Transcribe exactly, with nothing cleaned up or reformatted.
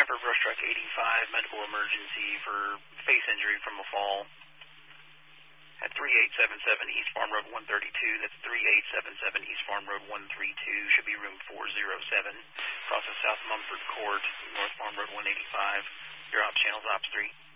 Monitor brush truck eighty-five, medical emergency for face injury from a fall. At three eight seven seven East Farm Road one thirty-two, that's three eight seven seven East Farm Road one thirty-two, should be room four oh seven. Process South Mumford Court, North Farm Road one eighty-five. Your ops channel's Ops three.